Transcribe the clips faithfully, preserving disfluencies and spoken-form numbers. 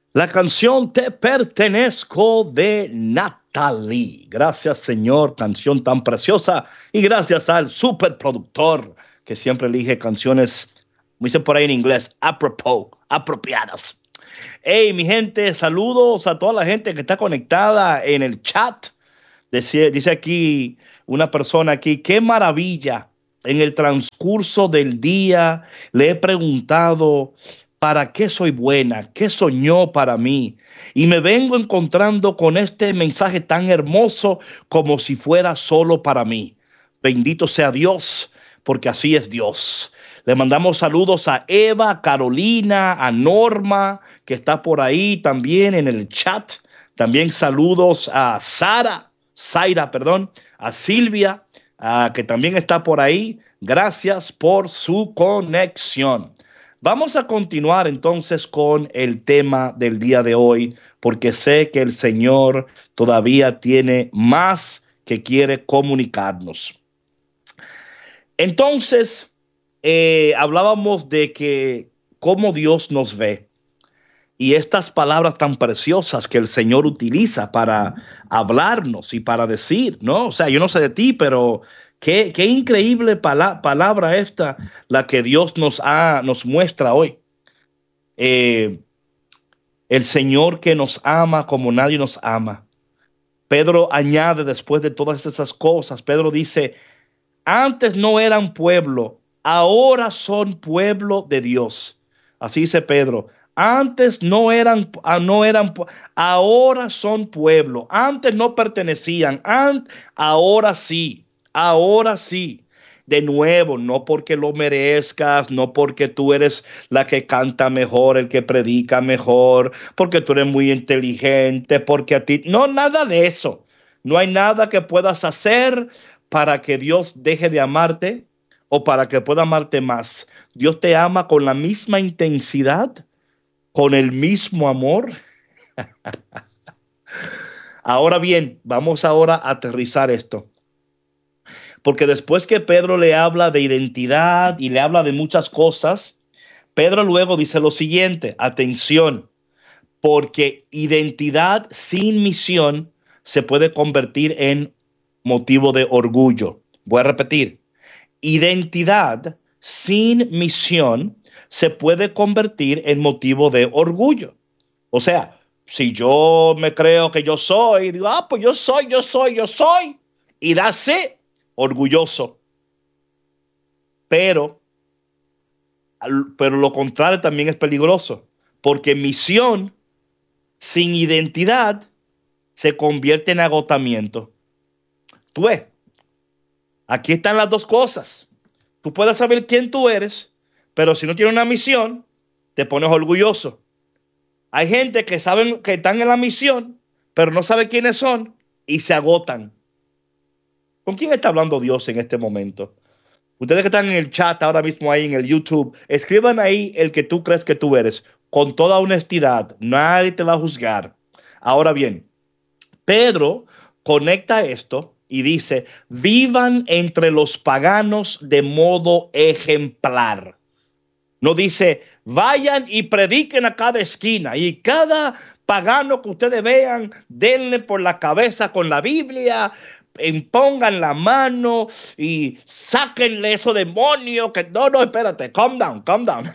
La canción Te Pertenezco de Natalie. Gracias, Señor, canción tan preciosa. Y gracias al superproductor que siempre elige canciones, como dicen por ahí en inglés, apropos, apropiadas. Hey, mi gente, saludos a toda la gente que está conectada en el chat. Dice, dice aquí una persona aquí, qué maravilla. En el transcurso del día le he preguntado, ¿para qué soy buena? ¿Qué soñó para mí? Y me vengo encontrando con este mensaje tan hermoso como si fuera solo para mí. Bendito sea Dios, porque así es Dios. Le mandamos saludos a Eva, Carolina, a Norma, que está por ahí también en el chat. También saludos a Sara, Zaira, perdón, a Silvia, uh, que también está por ahí. Gracias por su conexión. Vamos a continuar entonces con el tema del día de hoy, porque sé que el Señor todavía tiene más que quiere comunicarnos. Entonces, eh, hablábamos de que cómo Dios nos ve. Y estas palabras tan preciosas que el Señor utiliza para hablarnos y para decir, ¿no? O sea, yo no sé de ti, pero qué, qué increíble pala- palabra esta, la que Dios nos, ha, nos muestra hoy. Eh, el Señor que nos ama como nadie nos ama. Pedro añade después de todas esas cosas, Pedro dice, antes no eran pueblo, ahora son pueblo de Dios. Así dice Pedro. Antes no eran, no eran, ahora son pueblo. Antes no pertenecían, antes, ahora sí, ahora sí. De nuevo, no porque lo merezcas, no porque tú eres la que canta mejor, el que predica mejor, porque tú eres muy inteligente, porque a ti, no, nada de eso. No hay nada que puedas hacer para que Dios deje de amarte o para que pueda amarte más. Dios te ama con la misma intensidad, con el mismo amor. Ahora bien, vamos ahora a aterrizar esto. Porque después que Pedro le habla de identidad y le habla de muchas cosas, Pedro luego dice lo siguiente, atención, porque identidad sin misión se puede convertir en motivo de orgullo. Voy a repetir, identidad sin misión se puede convertir en motivo de orgullo. O sea, si yo me creo que yo soy, digo, ah, pues yo soy, yo soy, yo soy, y da sí, orgulloso. Pero, pero lo contrario también es peligroso, porque misión sin identidad se convierte en agotamiento. Tú ves, aquí están las dos cosas. Tú puedes saber quién tú eres, pero si no tienes una misión, te pones orgulloso. Hay gente que saben que están en la misión, pero no sabe quiénes son y se agotan. ¿Con quién está hablando Dios en este momento? Ustedes que están en el chat ahora mismo ahí en el YouTube, escriban ahí el que tú crees que tú eres, con toda honestidad. Nadie te va a juzgar. Ahora bien, Pedro conecta esto y dice, vivan entre los paganos de modo ejemplar. No dice, vayan y prediquen a cada esquina y cada pagano que ustedes vean, denle por la cabeza con la Biblia, pongan la mano y sáquenle esos demonios que no, no, espérate, calm down, calm down.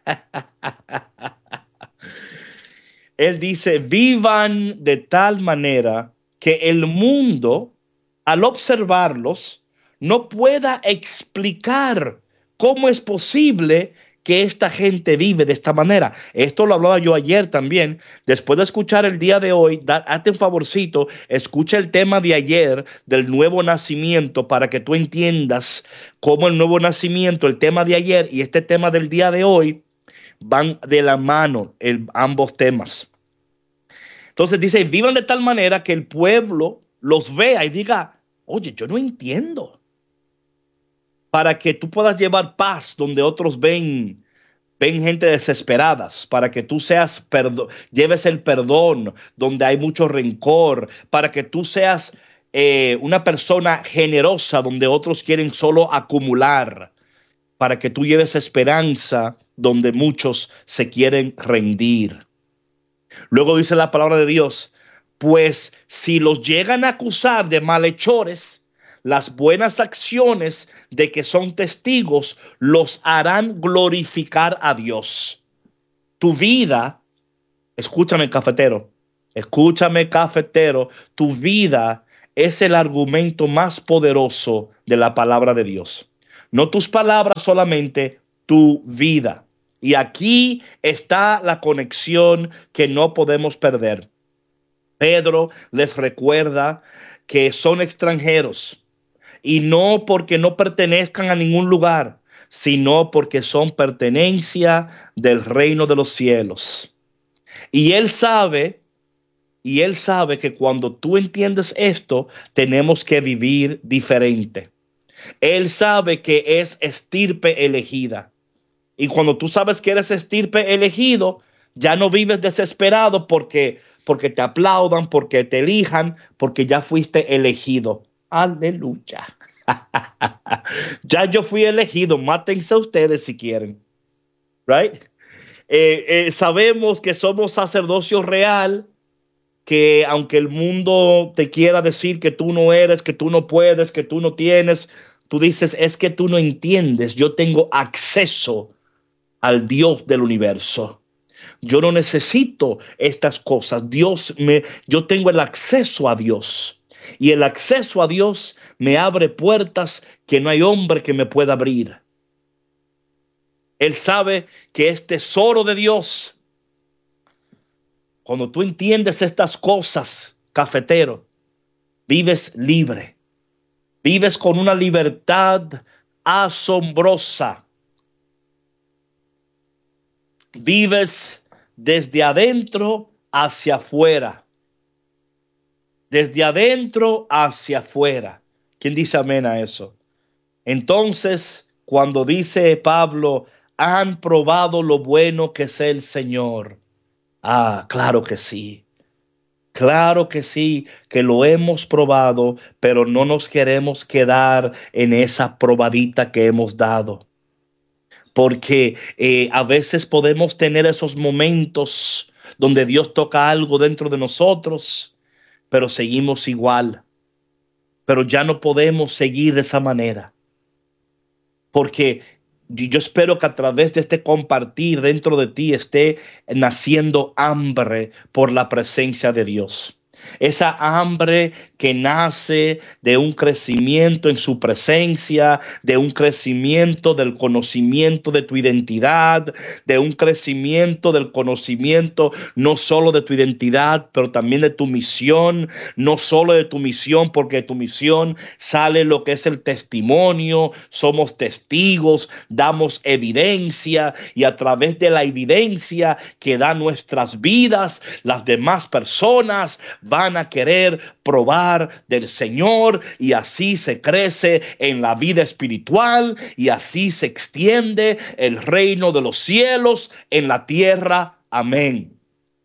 Él dice, vivan de tal manera que el mundo, al observarlos, no pueda explicar cómo es posible que esta gente vive de esta manera. Esto lo hablaba yo ayer también. Después de escuchar el día de hoy, da, hazte un favorcito, escucha el tema de ayer del nuevo nacimiento para que tú entiendas cómo el nuevo nacimiento, el tema de ayer y este tema del día de hoy van de la mano, el, ambos temas. Entonces dice, vivan de tal manera que el pueblo los vea y diga, oye, yo no entiendo. Para que tú puedas llevar paz donde otros ven, ven gente desesperadas, para que tú seas, perdo- lleves el perdón donde hay mucho rencor, para que tú seas eh, una persona generosa donde otros quieren solo acumular, para que tú lleves esperanza donde muchos se quieren rendir. Luego dice la palabra de Dios, pues si los llegan a acusar de malhechores, las buenas acciones de que son testigos los harán glorificar a Dios. Tu vida, escúchame cafetero, escúchame cafetero, tu vida es el argumento más poderoso de la palabra de Dios. No tus palabras solamente, tu vida. Y aquí está la conexión que no podemos perder. Pedro les recuerda que son extranjeros y no porque no pertenezcan a ningún lugar, sino porque son pertenencia del reino de los cielos. Y él sabe, y él sabe que cuando tú entiendes esto, tenemos que vivir diferente. Él sabe que es estirpe elegida. Y cuando tú sabes que eres estirpe elegido, ya no vives desesperado porque, porque te aplaudan, porque te elijan, porque ya fuiste elegido. Aleluya. Ya yo fui elegido. Mátense ustedes si quieren. Right? Eh, eh, sabemos que somos sacerdocio real, que aunque el mundo te quiera decir que tú no eres, que tú no puedes, que tú no tienes, tú dices, es que tú no entiendes. Yo tengo acceso al Dios del universo. Yo no necesito estas cosas. Dios me, yo tengo el acceso a Dios. Y el acceso a Dios me abre puertas que no hay hombre que me pueda abrir. Él sabe que es tesoro de Dios. Cuando tú entiendes estas cosas, cafetero, vives libre. Vives con una libertad asombrosa. Vives desde adentro hacia afuera. Desde adentro hacia afuera. ¿Quién dice amén a eso? Entonces, cuando dice Pablo, han probado lo bueno que es el Señor. Ah, claro que sí. Claro que sí, que lo hemos probado, pero no nos queremos quedar en esa probadita que hemos dado. Porque eh, a veces podemos tener esos momentos donde Dios toca algo dentro de nosotros, pero seguimos igual. Pero ya no podemos seguir de esa manera. Porque yo espero que a través de este compartir dentro de ti esté naciendo hambre por la presencia de Dios. Esa hambre que nace de un crecimiento en su presencia, de un crecimiento del conocimiento de tu identidad, de un crecimiento del conocimiento no solo de tu identidad, pero también de tu misión, no solo de tu misión, porque de tu misión sale lo que es el testimonio, somos testigos, damos evidencia y a través de la evidencia que da nuestras vidas, las demás personas van a querer probar del Señor y así se crece en la vida espiritual y así se extiende el reino de los cielos en la tierra. Amén.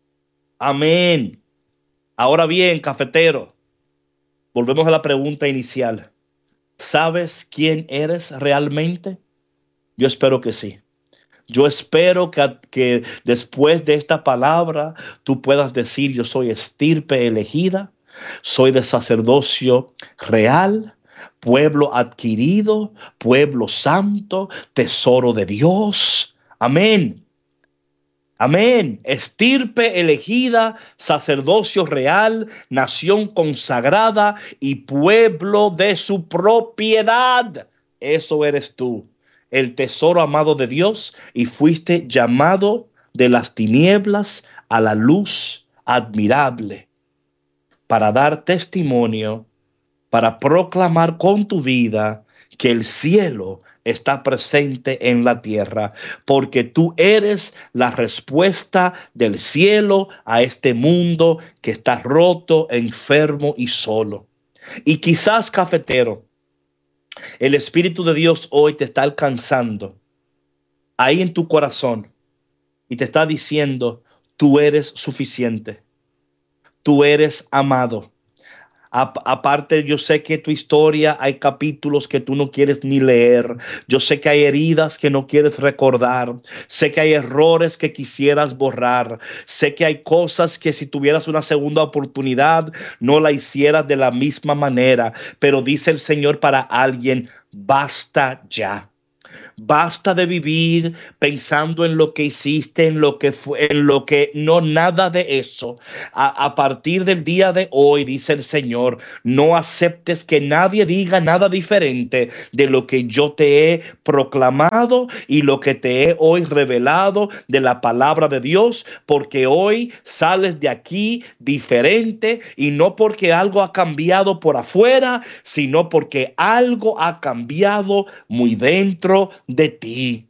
Amén. Ahora bien, cafetero, volvemos a la pregunta inicial. ¿Sabes quién eres realmente? Yo espero que sí. Yo espero que, que después de esta palabra tú puedas decir, yo soy estirpe elegida, soy de sacerdocio real, pueblo adquirido, pueblo santo, tesoro de Dios. Amén. Amén. Estirpe elegida, sacerdocio real, nación consagrada y pueblo de su propiedad. Eso eres tú. El tesoro amado de Dios y fuiste llamado de las tinieblas a la luz admirable para dar testimonio, para proclamar con tu vida que el cielo está presente en la tierra, porque tú eres la respuesta del cielo a este mundo que está roto, enfermo y solo. Y quizás, cafetero, el Espíritu de Dios hoy te está alcanzando ahí en tu corazón y te está diciendo, tú eres suficiente, tú eres amado. A- aparte, yo sé que tu historia hay capítulos que tú no quieres ni leer. Yo sé que hay heridas que no quieres recordar. Sé que hay errores que quisieras borrar. Sé que hay cosas que si tuvieras una segunda oportunidad no la hicieras de la misma manera. Pero dice el Señor para alguien, basta ya. Basta de vivir pensando en lo que hiciste, en lo que fue, en lo que no, nada de eso. A, a partir del día de hoy, dice el Señor, no aceptes que nadie diga nada diferente de lo que yo te he proclamado y lo que te he hoy revelado de la palabra de Dios, porque hoy sales de aquí diferente y no porque algo ha cambiado por afuera, sino porque algo ha cambiado muy dentro de ti.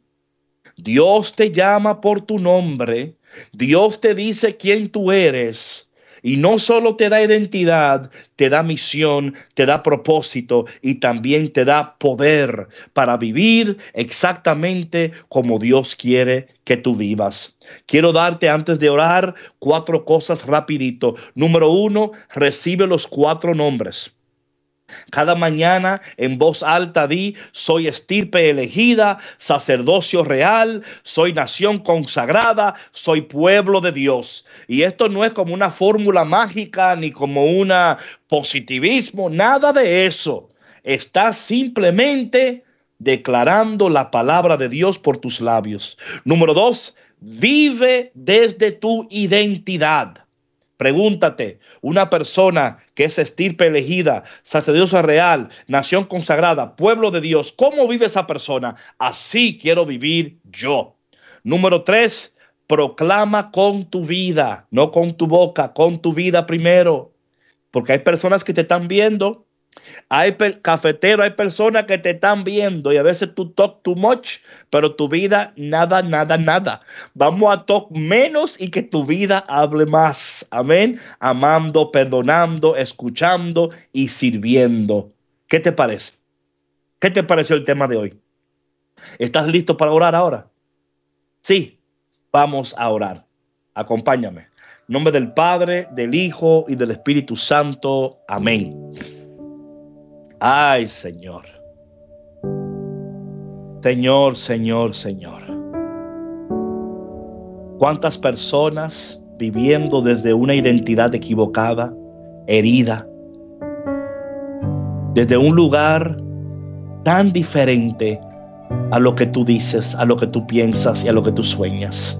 Dios te llama por tu nombre. Dios te dice quién tú eres. Y no solo te da identidad, te da misión, te da propósito y también te da poder para vivir exactamente como Dios quiere que tú vivas. Quiero darte, antes de orar, cuatro cosas rapidito. Número uno, recibe los cuatro nombres. Cada mañana en voz alta di, soy estirpe elegida, sacerdocio real, soy nación consagrada, soy pueblo de Dios. Y esto no es como una fórmula mágica ni como un positivismo, nada de eso. Estás simplemente declarando la palabra de Dios por tus labios. Número dos, vive desde tu identidad. Pregúntate, una persona que es estirpe elegida, sacerdocio real, nación consagrada, pueblo de Dios, ¿cómo vive esa persona? Así quiero vivir yo. Número tres, proclama con tu vida, no con tu boca, con tu vida primero. Porque hay personas que te están viendo. Hay cafeteros, hay personas que te están viendo y a veces tú talk too much, pero tu vida nada, nada, nada. Vamos a talk menos y que tu vida hable más. Amén. Amando, perdonando, escuchando y sirviendo. ¿Qué te parece? ¿Qué te pareció el tema de hoy? ¿Estás listo para orar ahora? Sí, vamos a orar. Acompáñame. En nombre del Padre, del Hijo y del Espíritu Santo. Amén. Ay, Señor. Señor, Señor, Señor. ¿Cuántas personas viviendo desde una identidad equivocada, herida, desde un lugar tan diferente a lo que tú dices, a lo que tú piensas y a lo que tú sueñas?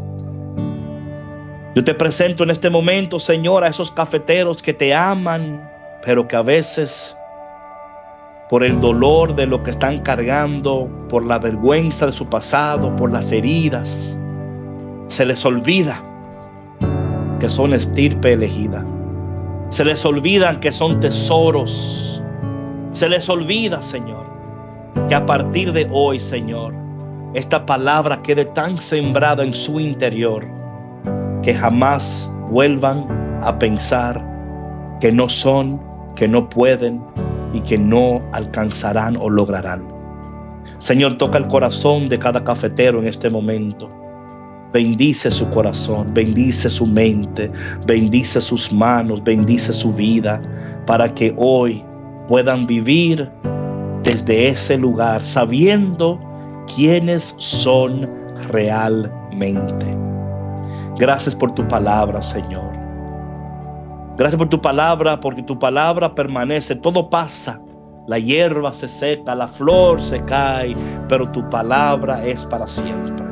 Yo te presento en este momento, Señor, a esos cafeteros que te aman, pero que a veces, por el dolor de lo que están cargando, por la vergüenza de su pasado, por las heridas, se les olvida que son estirpe elegida. Se les olvida que son tesoros. Se les olvida, Señor, que a partir de hoy, Señor, esta palabra quede tan sembrada en su interior que jamás vuelvan a pensar que no son, que no pueden y que no alcanzarán o lograrán. Señor, toca el corazón de cada cafetero en este momento. Bendice su corazón, bendice su mente, bendice sus manos, bendice su vida, para que hoy puedan vivir desde ese lugar, sabiendo quiénes son realmente. Gracias por tu palabra, Señor. Gracias por tu palabra, porque tu palabra permanece. Todo pasa, la hierba se seca, la flor se cae, pero tu palabra es para siempre.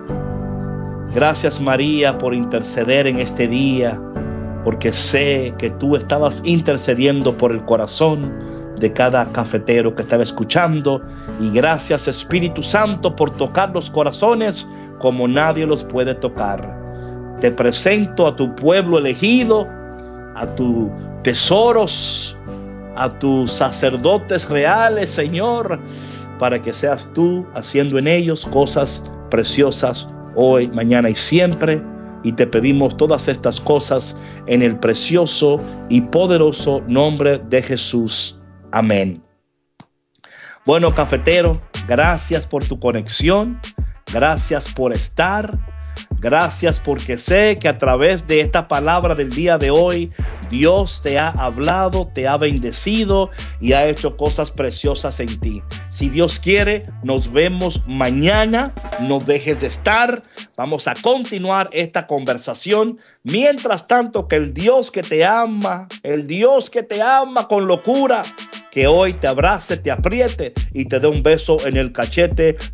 Gracias, María, por interceder en este día, porque sé que tú estabas intercediendo por el corazón de cada cafetero que estaba escuchando. Y gracias, Espíritu Santo, por tocar los corazones como nadie los puede tocar. Te presento a tu pueblo elegido, a tus tesoros, a tus sacerdotes reales, Señor, para que seas tú haciendo en ellos cosas preciosas hoy, mañana y siempre. Y te pedimos todas estas cosas en el precioso y poderoso nombre de Jesús. Amén. Bueno, cafetero, gracias por tu conexión. Gracias por estar. Gracias porque sé que a través de esta palabra del día de hoy, Dios te ha hablado, te ha bendecido y ha hecho cosas preciosas en ti. Si Dios quiere, nos vemos mañana. No dejes de estar. Vamos a continuar esta conversación. Mientras tanto, que el Dios que te ama, el Dios que te ama con locura, que hoy te abrace, te apriete y te dé un beso en el cachete